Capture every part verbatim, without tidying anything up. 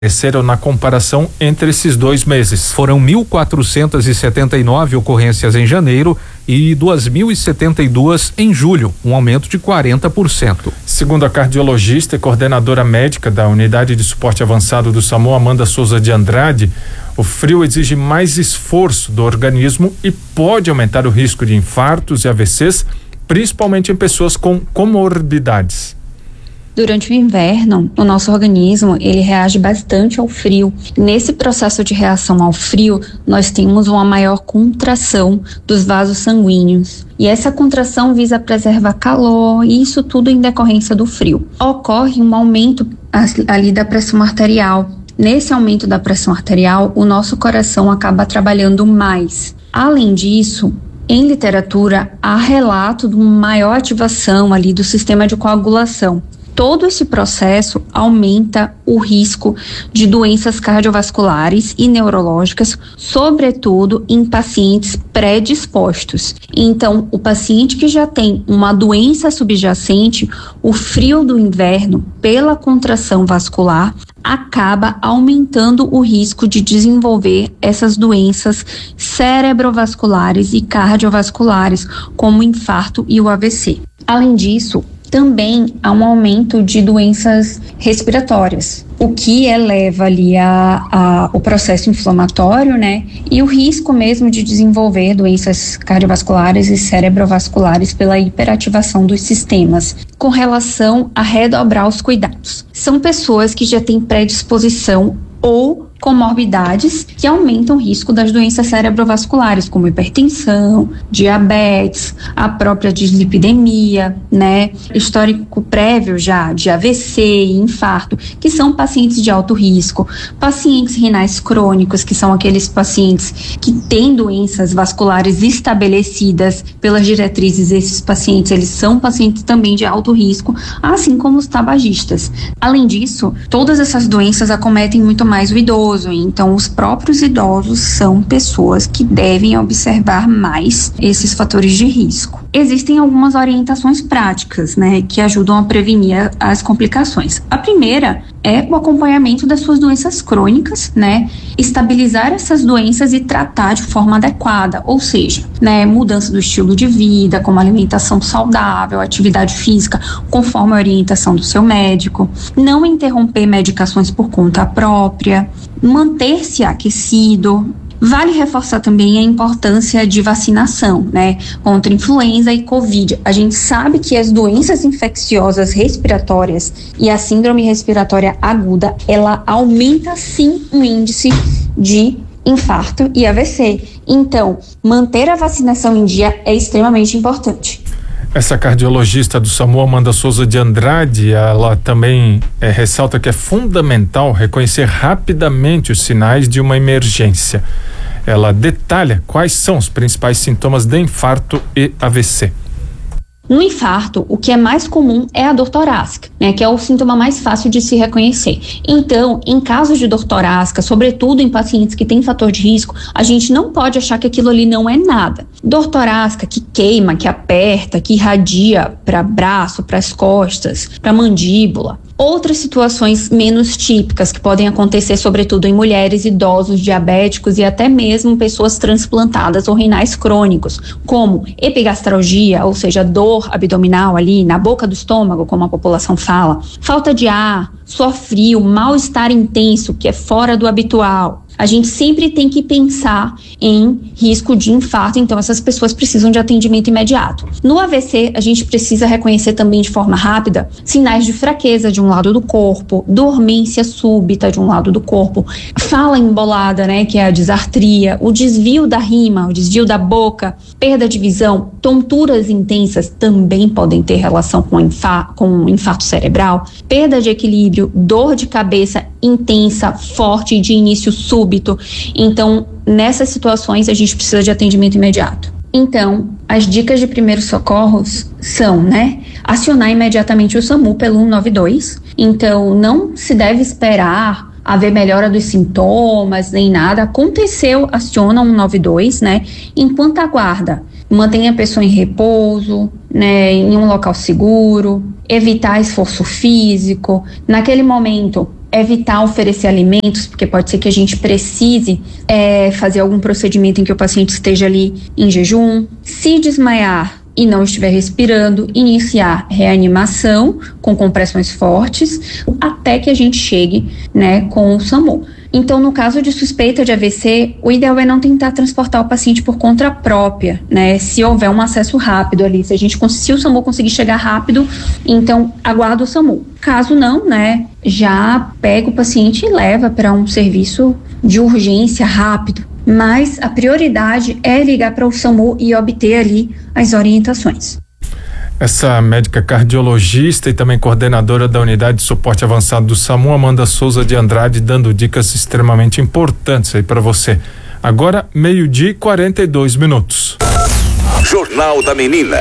Cresceram na comparação entre esses dois meses. Foram mil quatrocentas e setenta e nove ocorrências em janeiro e duas mil e setenta e duas em julho, um aumento de quarenta por cento. Segundo a cardiologista e coordenadora médica da Unidade de Suporte Avançado do SAMU, Amanda Souza de Andrade, o frio exige mais esforço do organismo e pode aumentar o risco de infartos e A V Cs, principalmente em pessoas com comorbidades. Durante o inverno, o nosso organismo ele reage bastante ao frio. Nesse processo de reação ao frio, nós temos uma maior contração dos vasos sanguíneos. E essa contração visa preservar calor, e isso tudo em decorrência do frio. Ocorre um aumento ali da pressão arterial. Nesse aumento da pressão arterial, o nosso coração acaba trabalhando mais. Além disso, em literatura, há relato de uma maior ativação ali do sistema de coagulação. Todo esse processo aumenta o risco de doenças cardiovasculares e neurológicas, sobretudo em pacientes predispostos. Então, o paciente que já tem uma doença subjacente, o frio do inverno, pela contração vascular, acaba aumentando o risco de desenvolver essas doenças cerebrovasculares e cardiovasculares, como o infarto e o A V C. Além disso, também há um aumento de doenças respiratórias, o que eleva ali a, a, o processo inflamatório, né? E o risco mesmo de desenvolver doenças cardiovasculares e cerebrovasculares pela hiperativação dos sistemas. Com relação a redobrar os cuidados, são pessoas que já têm predisposição ou comorbidades que aumentam o risco das doenças cerebrovasculares, como hipertensão, diabetes, a própria dislipidemia, né? Histórico prévio já de A V C e infarto, que são pacientes de alto risco, pacientes renais crônicos, que são aqueles pacientes que têm doenças vasculares estabelecidas pelas diretrizes. Esses pacientes, eles são pacientes também de alto risco, assim como os tabagistas. Além disso, todas essas doenças acometem muito mais o idoso. Então, os próprios idosos são pessoas que devem observar mais esses fatores de risco. Existem algumas orientações práticas, né, que ajudam a prevenir as complicações. A primeira é o acompanhamento das suas doenças crônicas, né, estabilizar essas doenças e tratar de forma adequada, ou seja, né, mudança do estilo de vida, como alimentação saudável, atividade física, conforme a orientação do seu médico, não interromper medicações por conta própria, manter-se aquecido. Vale reforçar também a importância de vacinação, né, contra influenza e Covid. A gente sabe que as doenças infecciosas respiratórias e a síndrome respiratória aguda, ela aumenta sim o índice de infarto e A V C. Então, manter a vacinação em dia é extremamente importante. Essa cardiologista do SAMU, Amanda Souza de Andrade, ela também é, ressalta que é fundamental reconhecer rapidamente os sinais de uma emergência. Ela detalha quais são os principais sintomas de infarto e A V C. No infarto, o que é mais comum é a dor torácica, né, que é o sintoma mais fácil de se reconhecer. Então, em casos de dor torácica, sobretudo em pacientes que têm fator de risco, a gente não pode achar que aquilo ali não é nada. Dor torácica que queima, que aperta, que irradia para braço, para as costas, para a mandíbula. Outras situações menos típicas que podem acontecer, sobretudo em mulheres, idosos, diabéticos e até mesmo pessoas transplantadas ou renais crônicos, como epigastralgia, ou seja, dor abdominal ali na boca do estômago, como a população fala, falta de ar, suor frio, mal-estar intenso, que é fora do habitual. A gente sempre tem que pensar em risco de infarto, então essas pessoas precisam de atendimento imediato. No A V C, a gente precisa reconhecer também de forma rápida sinais de fraqueza de um lado do corpo, dormência súbita de um lado do corpo, fala embolada, né, que é a disartria, o desvio da rima, o desvio da boca, perda de visão, tonturas intensas também podem ter relação com, infa- com infarto cerebral, perda de equilíbrio, dor de cabeça intensa, forte e de início súbito. Então, nessas situações, a gente precisa de atendimento imediato. Então, as dicas de primeiros socorros são, né, acionar imediatamente o SAMU pelo cento e noventa e dois. Então, não se deve esperar haver melhora dos sintomas, nem nada. Aconteceu, aciona o cento e noventa e dois, né, enquanto aguarda. Mantenha a pessoa em repouso, né, em um local seguro, evitar esforço físico. Naquele momento, evitar oferecer alimentos, porque pode ser que a gente precise é, fazer algum procedimento em que o paciente esteja ali em jejum. Se desmaiar e não estiver respirando, iniciar reanimação com compressões fortes até que a gente chegue, né, com o SAMU. Então, no caso de suspeita de A V C, o ideal é não tentar transportar o paciente por conta própria, né? Se houver um acesso rápido ali, se a gente se o SAMU conseguir chegar rápido, então aguarda o SAMU. Caso não, né, já pega o paciente e leva para um serviço de urgência rápido. Mas a prioridade é ligar para o SAMU e obter ali as orientações. Essa médica cardiologista e também coordenadora da unidade de suporte avançado do SAMU, Amanda Souza de Andrade, dando dicas extremamente importantes aí para você. Agora, meio-dia e quarenta e dois minutos. Jornal da Menina.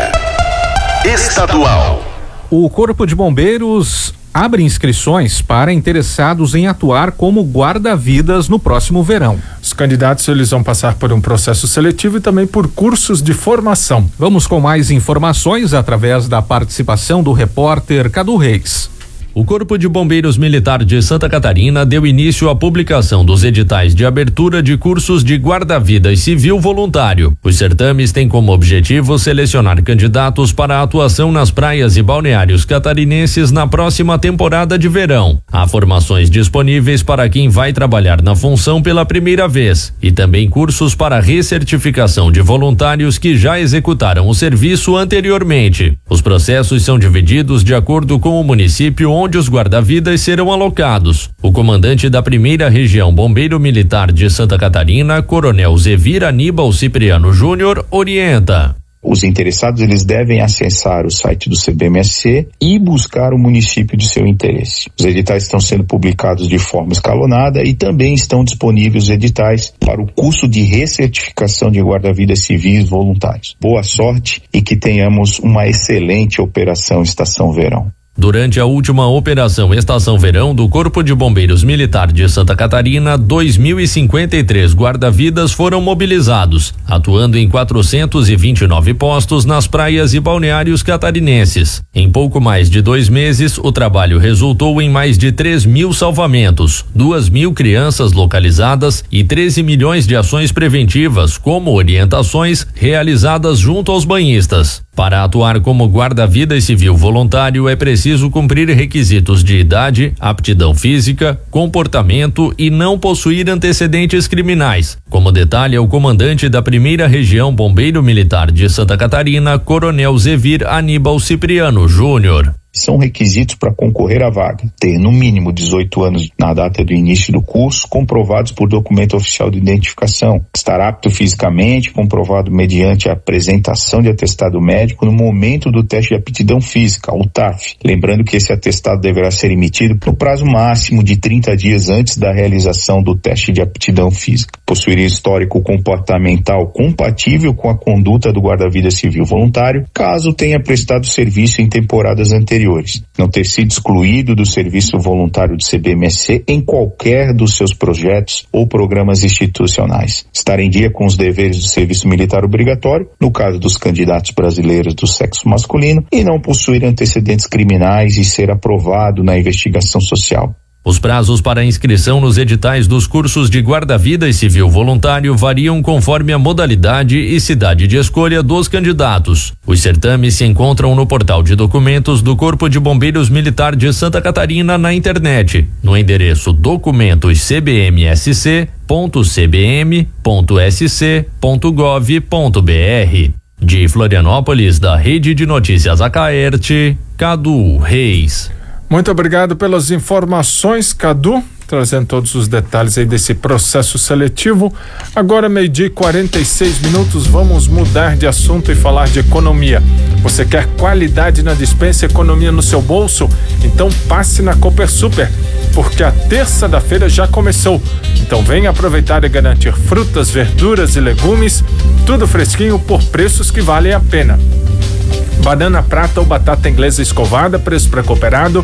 Estadual. O Corpo de Bombeiros abre inscrições para interessados em atuar como guarda-vidas no próximo verão. Os candidatos eles vão passar por um processo seletivo e também por cursos de formação. Vamos com mais informações através da participação do repórter Cadu Reis. O Corpo de Bombeiros Militar de Santa Catarina deu início à publicação dos editais de abertura de cursos de guarda-vidas civil voluntário. Os certames têm como objetivo selecionar candidatos para a atuação nas praias e balneários catarinenses na próxima temporada de verão. Há formações disponíveis para quem vai trabalhar na função pela primeira vez e também cursos para recertificação de voluntários que já executaram o serviço anteriormente. Os processos são divididos de acordo com o município onde os guarda-vidas serão alocados. O comandante da primeira região Bombeiro Militar de Santa Catarina, Coronel Zevir Aníbal Cipriano Júnior, orienta. Os interessados eles devem acessar o site do C B M S C e buscar o município de seu interesse. Os editais estão sendo publicados de forma escalonada e também estão disponíveis os editais para o curso de recertificação de guarda-vidas civis voluntários. Boa sorte e que tenhamos uma excelente operação Estação Verão. Durante a última operação Estação Verão do Corpo de Bombeiros Militar de Santa Catarina, dois mil e cinquenta e três guarda-vidas foram mobilizados, atuando em quatrocentos e vinte e nove postos nas praias e balneários catarinenses. Em pouco mais de dois meses, o trabalho resultou em mais de três mil salvamentos, duas mil crianças localizadas e treze milhões de ações preventivas, como orientações realizadas junto aos banhistas. Para atuar como guarda-vidas civil voluntário é preciso cumprir requisitos de idade, aptidão física, comportamento e não possuir antecedentes criminais, como detalha o comandante da primeira região Bombeiro Militar de Santa Catarina, Coronel Zevir Aníbal Cipriano Júnior. São requisitos para concorrer à vaga: ter no mínimo dezoito anos na data do início do curso, comprovados por documento oficial de identificação, estar apto fisicamente, comprovado mediante a apresentação de atestado médico no momento do teste de aptidão física, o T A F. Lembrando que esse atestado deverá ser emitido no prazo máximo de trinta dias antes da realização do teste de aptidão física. Possuir histórico comportamental compatível com a conduta do guarda-vida civil voluntário, caso tenha prestado serviço em temporadas anteriores. Não ter sido excluído do serviço voluntário do C B M S C em qualquer dos seus projetos ou programas institucionais. Estar em dia com os deveres do serviço militar obrigatório, no caso dos candidatos brasileiros do sexo masculino, e não possuir antecedentes criminais e ser aprovado na investigação social. Os prazos para inscrição nos editais dos cursos de guarda-vidas civil voluntário variam conforme a modalidade e cidade de escolha dos candidatos. Os certames se encontram no portal de documentos do Corpo de Bombeiros Militar de Santa Catarina na internet, no endereço documentos c b m s c ponto c b m ponto s c ponto gov ponto b r. De Florianópolis, da Rede de Notícias Acaerte, Cadu Reis. Muito obrigado pelas informações, Cadu, trazendo todos os detalhes aí desse processo seletivo. Agora, meio-dia e quarenta e seis minutos, vamos mudar de assunto e falar de economia. Você quer qualidade na despensa e economia no seu bolso? Então passe na Cooper Super, porque a terça da feira já começou. Então venha aproveitar e garantir frutas, verduras e legumes, tudo fresquinho por preços que valem a pena. Banana prata ou batata inglesa escovada, preço pré-cooperado,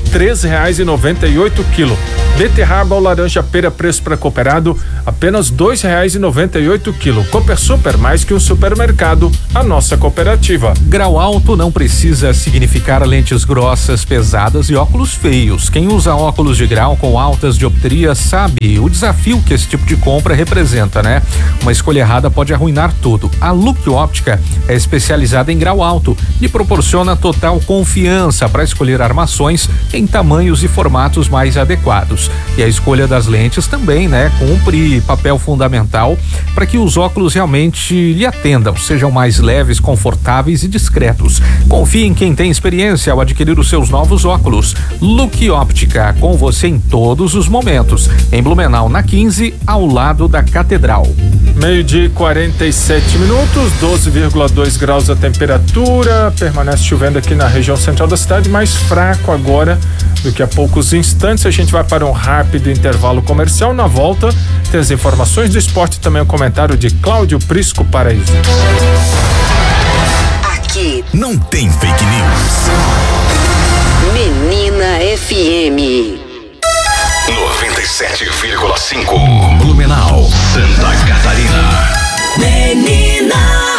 treze reais e noventa e oito quilo. Beterraba ou laranja pera, preço para cooperado, apenas dois reais e noventa e oito quilo. Cooper Super, mais que um supermercado, a nossa cooperativa. Grau alto não precisa significar lentes grossas, pesadas e óculos feios. Quem usa óculos de grau com altas dioptrias sabe o desafio que esse tipo de compra representa, né? Uma escolha errada pode arruinar tudo. A Look Óptica é especializada em grau alto e proporciona total confiança para escolher armações em tamanhos e formatos mais adequados. E a escolha das lentes também, né, cumpre papel fundamental para que os óculos realmente lhe atendam, sejam mais leves, confortáveis e discretos. Confie em quem tem experiência ao adquirir os seus novos óculos. Look Óptica, com você em todos os momentos. Em Blumenau, na quinze, ao lado da Catedral. Meio-dia e quarenta e sete minutos, doze vírgula dois graus a temperatura, permanece chovendo aqui na região central da cidade, mais fraco agora. Daqui a poucos instantes a gente vai para um rápido intervalo comercial. Na volta tem as informações do esporte e também o comentário de Cláudio Prisco Paraíso. Aqui não tem fake news. Menina F M noventa e sete vírgula cinco Blumenau, Santa Catarina. Menina.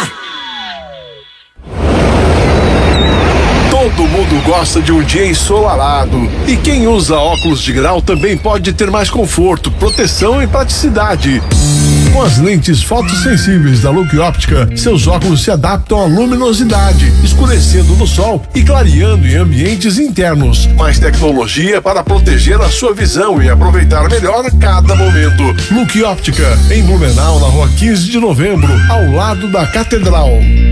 Todo mundo gosta de um dia ensolarado e quem usa óculos de grau também pode ter mais conforto, proteção e praticidade. Com as lentes fotossensíveis da Look Óptica, seus óculos se adaptam à luminosidade, escurecendo no sol e clareando em ambientes internos. Mais tecnologia para proteger a sua visão e aproveitar melhor cada momento. Look Óptica, em Blumenau, na rua quinze de novembro, ao lado da Catedral.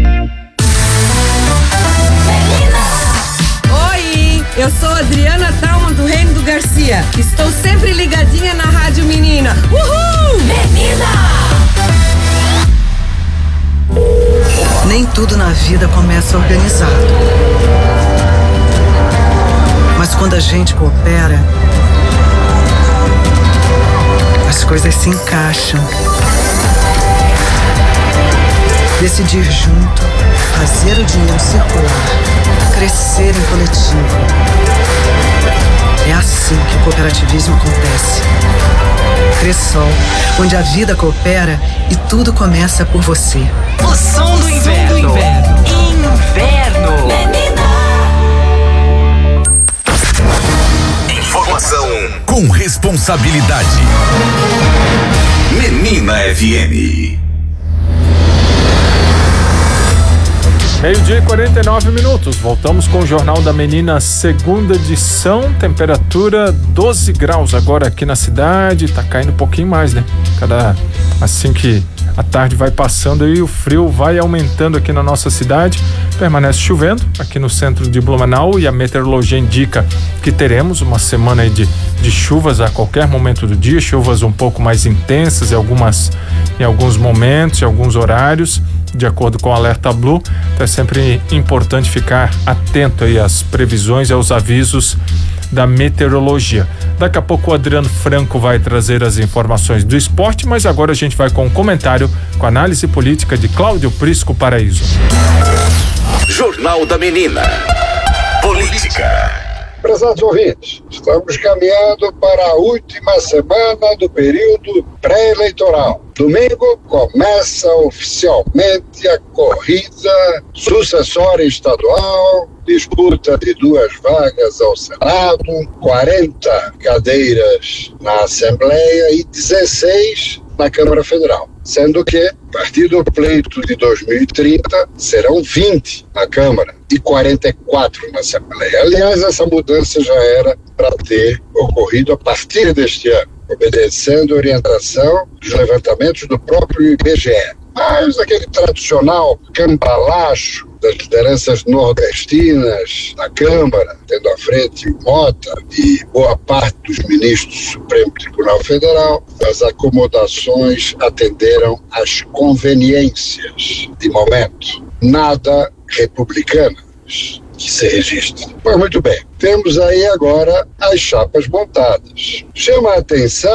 Eu sou Adriana Talma do Reino do Garcia. Estou sempre ligadinha na Rádio Menina. Uhul! Menina! Nem tudo na vida começa organizado. Mas quando a gente coopera, as coisas se encaixam. Decidir junto, fazer o dinheiro circular, crescer em coletivo. É assim que o cooperativismo acontece. Cressol, onde a vida coopera e tudo começa por você. O som do inverno. Do inverno. Inverno. Menina. Informação com responsabilidade. Menina F M. Meio-dia e quarenta e nove minutos, voltamos com o Jornal da Menina, segunda edição, temperatura doze graus agora aqui na cidade, tá caindo um pouquinho mais, né? Cada, assim que a tarde vai passando aí, o frio vai aumentando aqui na nossa cidade, permanece chovendo aqui no centro de Blumenau e a meteorologia indica que teremos uma semana aí de, de chuvas a qualquer momento do dia, chuvas um pouco mais intensas em, algumas, em alguns momentos, em alguns horários, de acordo com o Alerta Blue. Então é sempre importante ficar atento aí às previsões e aos avisos da meteorologia. Daqui a pouco o Adriano Franco vai trazer as informações do esporte, mas agora a gente vai com um comentário com análise política de Cláudio Prisco Paraíso. Jornal da Menina. Política. Prezados ouvintes, estamos caminhando para a última semana do período pré-eleitoral. Domingo começa oficialmente a corrida sucessória estadual, disputa de duas vagas ao Senado, quarenta cadeiras na Assembleia e dezesseis na Câmara Federal. Sendo que, a partir do pleito de dois mil e trinta, serão vinte na Câmara e quarenta e quatro na Assembleia. Aliás, essa mudança já era para ter ocorrido a partir deste ano, obedecendo a orientação dos levantamentos do próprio I B G E. Mas aquele tradicional cambalacho das lideranças nordestinas na Câmara, tendo à frente o Mota e boa parte dos ministros do Supremo Tribunal Federal, as acomodações atenderam às conveniências de momento, nada republicanas que se registra. Pois muito bem, temos aí agora as chapas montadas. Chama a atenção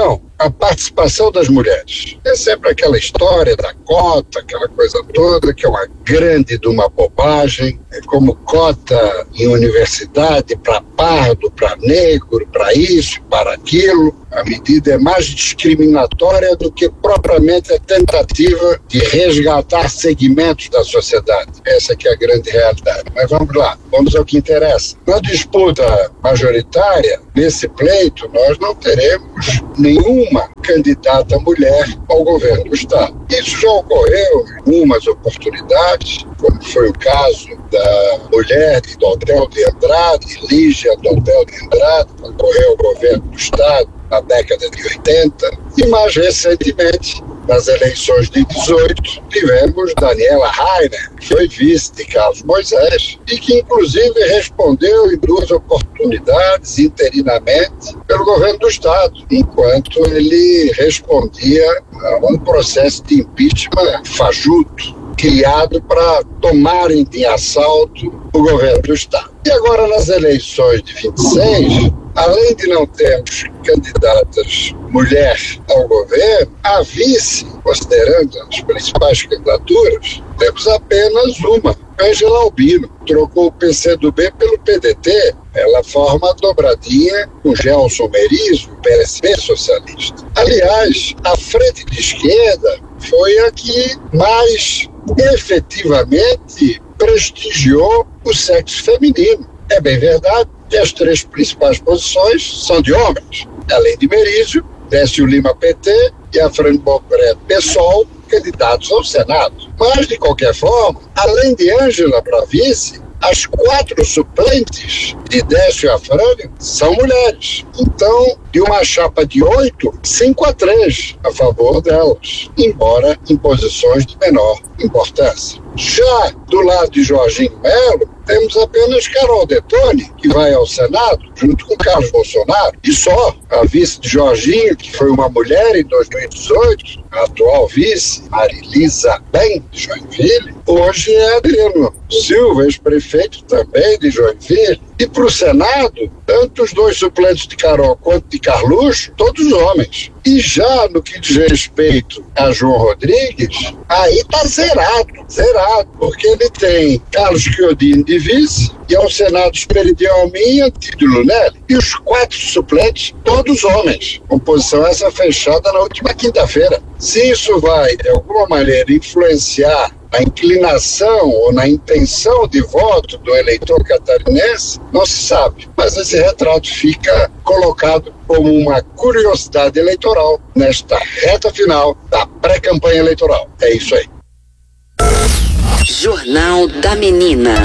a participação das mulheres. É sempre aquela história da cota, aquela coisa toda, que é uma grande de uma bobagem, é como cota em universidade para pardo, para negro, para isso, para aquilo. A medida é mais discriminatória do que propriamente a tentativa de resgatar segmentos da sociedade. Essa que é a grande realidade. Mas vamos lá, vamos ao que interessa. Na disputa majoritária, nesse pleito, nós não teremos nenhuma candidata mulher ao governo do Estado. Isso já ocorreu em algumas oportunidades, como foi o caso da mulher de Doutel de Andrade, Lígia Doutel de Andrade, que ocorreu ao governo do Estado na década de oitenta, e mais recentemente, nas eleições de dezoito, tivemos Daniela Rainer, que foi vice de Carlos Moisés e que inclusive respondeu em duas oportunidades interinamente pelo governo do Estado, enquanto ele respondia a um processo de impeachment fajuto, criado para tomarem de assalto o governo do Estado. E agora nas eleições de vinte e seis, além de não termos candidatas mulher ao governo, a vice, considerando as principais candidaturas, temos apenas uma, Ângela Albino. Trocou o P C do B pelo P D T. Ela forma a dobradinha com Gelson Merizo, o P S B socialista. Aliás, a frente de esquerda foi a que mais efetivamente prestigiou o sexo feminino. É bem verdade que as três principais posições são de homens. Além de Merizio, Décio Lima P T e a Fran Bocret PSOL, candidatos ao Senado. Mas, de qualquer forma, além de Ângela para vice, as quatro suplentes de Décio e Afrânio são mulheres. Então, de uma chapa de oito, cinco a três a favor delas, embora em posições de menor importância. Já do lado de Jorginho Melo, temos apenas Carol Detoni, que vai ao Senado, junto com Carlos Bolsonaro, e só. A vice de Jorginho, que foi uma mulher em dois mil e dezoito, a atual vice, Marilisa Ben, de Joinville, hoje é Adriano Silva, ex-prefeito também de Joinville. E para o Senado, tanto os dois suplentes de Carol quanto de Carluxo, todos homens. E já no que diz respeito a João Rodrigues, aí está zerado, zerado, porque ele tem Carlos Chiodini de vice, e ao Senado Esperidião Almin e Antídio Lunelli. E os quatro suplentes, todos homens. Composição essa fechada na última quinta-feira. Se isso vai, de alguma maneira, influenciar na inclinação ou na intenção de voto do eleitor catarinense, não se sabe. Mas esse retrato fica colocado como uma curiosidade eleitoral nesta reta final da pré-campanha eleitoral. É isso aí. Jornal da Menina.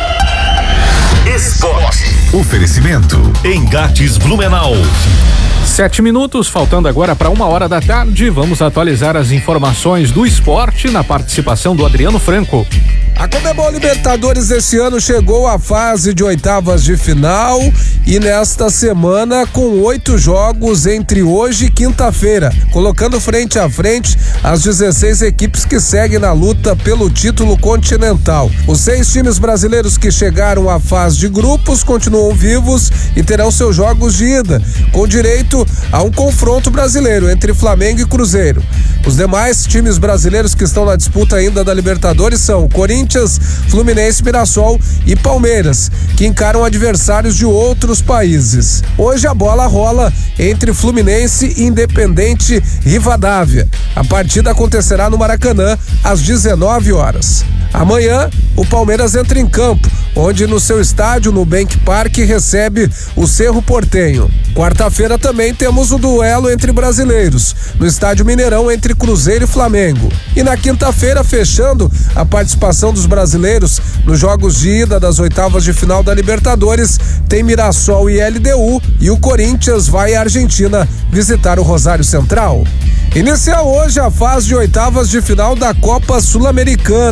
Esporte. Oferecimento Engates Blumenau. Sete minutos, faltando agora para uma hora da tarde. Vamos atualizar as informações do esporte na participação do Adriano Franco. A Conmebol Libertadores esse ano chegou à fase de oitavas de final e nesta semana com oito jogos entre hoje e quinta-feira, colocando frente a frente as dezesseis equipes que seguem na luta pelo título continental. Os seis times brasileiros que chegaram à fase de grupos continuam vivos e terão seus jogos de ida, com direito a um confronto brasileiro entre Flamengo e Cruzeiro. Os demais times brasileiros que estão na disputa ainda da Libertadores são Corinthians, Fluminense, Mirassol e Palmeiras, que encaram adversários de outros países. Hoje a bola rola entre Fluminense e Independente Rivadavia. A partida acontecerá no Maracanã às dezenove horas. Amanhã, o Palmeiras entra em campo, onde no seu estádio, no Bank Park, recebe o Cerro Porteño. Quarta-feira também temos o duelo entre brasileiros, no estádio Mineirão entre Cruzeiro e Flamengo. E na quinta-feira, fechando a participação dos brasileiros nos jogos de ida das oitavas de final da Libertadores, tem Mirassol e L D U, e o Corinthians vai à Argentina visitar o Rosário Central. Inicia hoje a fase de oitavas de final da Copa Sul-Americana.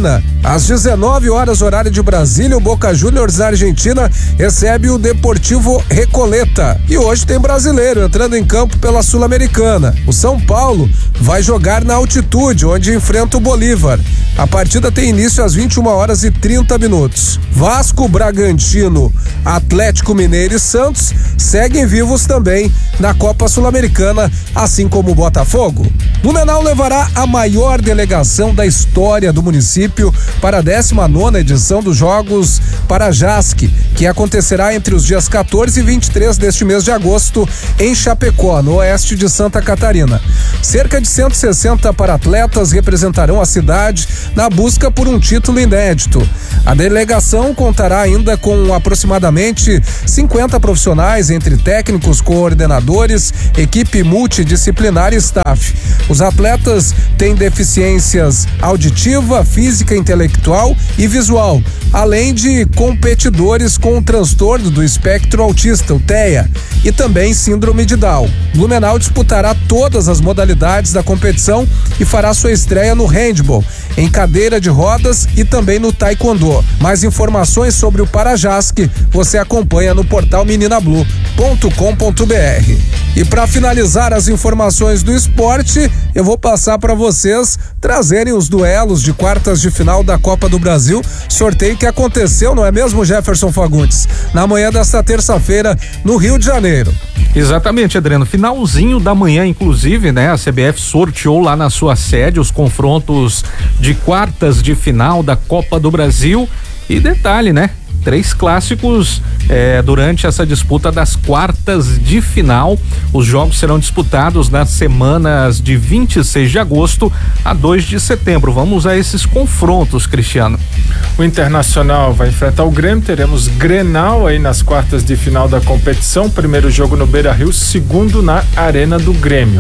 Às dezenove horas, horário de Brasília, o Boca Juniors da Argentina recebe o Deportivo Recoleta. E hoje tem brasileiro entrando em campo pela Sul-Americana. O São Paulo vai jogar na altitude, onde enfrenta o Bolívar. A partida tem início às vinte e uma horas e trinta minutos. Vasco, Bragantino, Atlético Mineiro e Santos seguem vivos também na Copa Sul-Americana, assim como o Botafogo. Blumenau levará a maior delegação da história do município para a décima nona edição dos Jogos Parajasc, que acontecerá entre os dias quatorze e vinte e três deste mês de agosto em Chapecó, no oeste de Santa Catarina. Cerca de cento e sessenta para-atletas representarão a cidade na busca por um título inédito. A delegação contará ainda com aproximadamente cinquenta profissionais, entre técnicos, coordenadores, equipe multidisciplinar e staff. Os atletas têm deficiências auditiva, física, intelectual e visual, além de competidores com transtorno do espectro autista, o T E A, e também síndrome de Down. Blumenau disputará todas as modalidades da competição e fará sua estreia no handball, em cadeira de rodas e também no taekwondo. Mais informações sobre o Parajasc você acompanha no portal menina blue ponto com ponto b r. E para finalizar as informações do esporte, eu vou passar para vocês trazerem os duelos de quartas de final da Copa do Brasil, sorteio que aconteceu, não é mesmo, Jefferson Fagundes, na manhã desta terça-feira no Rio de Janeiro. Exatamente, Adriano, finalzinho da manhã, inclusive, né, a C B F sorteou lá na sua sede os confrontos de quartas de final da Copa do Brasil. E detalhe, né, três clássicos eh, durante essa disputa das quartas de final. Os jogos serão disputados nas semanas de vinte e seis de agosto a dois de setembro. Vamos a esses confrontos, Cristiano. O Internacional vai enfrentar o Grêmio, teremos Grenal aí nas quartas de final da competição, primeiro jogo no Beira-Rio, segundo na Arena do Grêmio.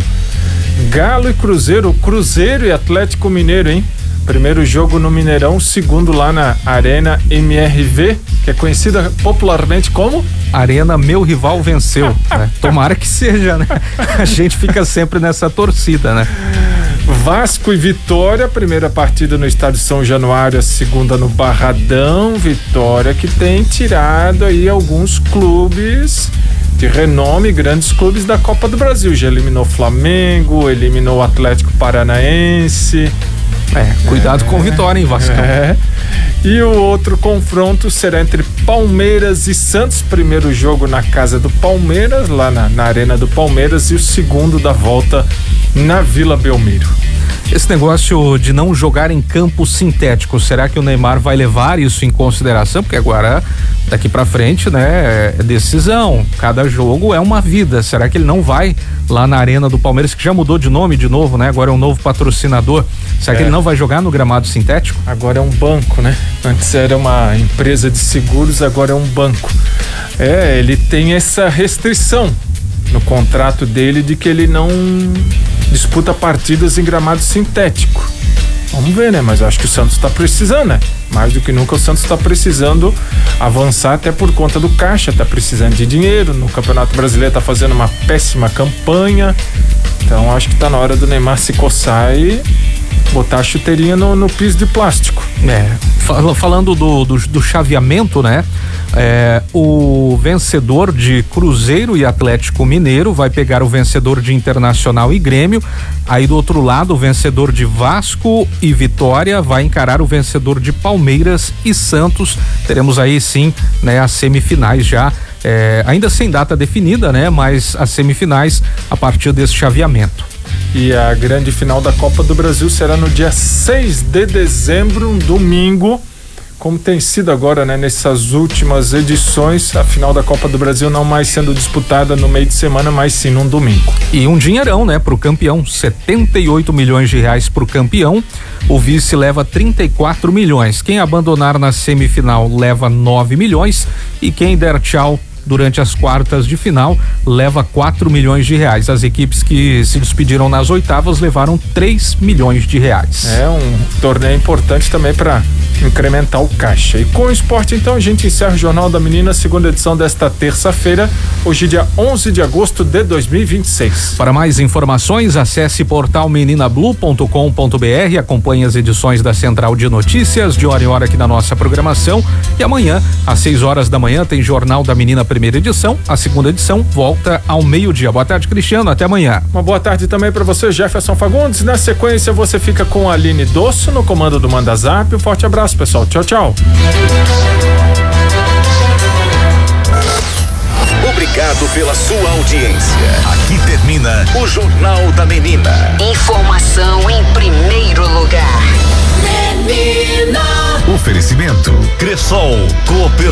Galo e Cruzeiro, Cruzeiro e Atlético Mineiro, hein? Primeiro jogo no Mineirão, segundo lá na Arena M R V, que é conhecida popularmente como Arena Meu Rival Venceu, né? Tomara que seja, né? A gente fica sempre nessa torcida, né? Vasco e Vitória, primeira partida no Estádio São Januário, a segunda no Barradão. Vitória que tem tirado aí alguns clubes de renome, grandes clubes da Copa do Brasil. Já eliminou Flamengo, eliminou o Atlético Paranaense. É, cuidado é, com Vitória, hein, Vasco? É. E o outro confronto será entre Palmeiras e Santos. Primeiro jogo na casa do Palmeiras, lá na, na Arena do Palmeiras, e o segundo da volta na Vila Belmiro. Esse negócio de não jogar em campo sintético, será que o Neymar vai levar isso em consideração? Porque agora, daqui pra frente, né, é decisão. Cada jogo é uma vida. Será que ele não vai lá na Arena do Palmeiras, que já mudou de nome de novo, né? Agora é um novo patrocinador. Será é. que ele não vai jogar no gramado sintético? Agora é um banco, né? Antes era uma empresa de seguros, agora é um banco. É, ele tem essa restrição no contrato dele de que ele não disputa partidas em gramado sintético. Vamos ver, né? Mas eu acho que o Santos tá precisando, né? Mais do que nunca o Santos tá precisando avançar, até por conta do caixa, tá precisando de dinheiro. No Campeonato Brasileiro tá fazendo uma péssima campanha. Então acho que tá na hora do Neymar se coçar e botar a chuteirinha no, no piso de plástico. É, fal- falando do, do, do chaveamento, né? É, o vencedor de Cruzeiro e Atlético Mineiro vai pegar o vencedor de Internacional e Grêmio. Aí do outro lado, o vencedor de Vasco e Vitória vai encarar o vencedor de Palmeiras e Santos. Teremos aí sim, né, as semifinais já, é, ainda sem data definida, né? Mas as semifinais a partir desse chaveamento. E a grande final da Copa do Brasil será no dia seis de dezembro, um domingo, como tem sido agora, né, nessas últimas edições, a final da Copa do Brasil não mais sendo disputada no meio de semana, mas sim num domingo. E um dinheirão, né, pro campeão, setenta e oito milhões de reais pro campeão, o vice leva trinta e quatro milhões, quem abandonar na semifinal leva nove milhões e quem der tchau durante as quartas de final leva quatro milhões de reais. As equipes que se despediram nas oitavas levaram três milhões de reais. É um torneio importante também para incrementar o caixa. E com o esporte, então, a gente encerra o Jornal da Menina, segunda edição desta terça-feira, hoje dia onze de agosto de dois mil e vinte e seis. Para mais informações, acesse portal menina blue ponto com ponto br, acompanhe as edições da Central de Notícias de hora em hora aqui na nossa programação, e amanhã, às seis horas da manhã, tem Jornal da Menina primeira edição, a segunda edição volta ao meio-dia. Boa tarde, Cristiano, até amanhã. Uma boa tarde também para você, Jefferson Fagundes. Na sequência, você fica com a Aline Dosso no comando do Manda Zap. Um forte abraço, pessoal. Tchau, tchau. Obrigado pela sua audiência. Aqui termina o Jornal da Menina. Informação em primeiro lugar. Menina. Oferecimento Cressol, Cooper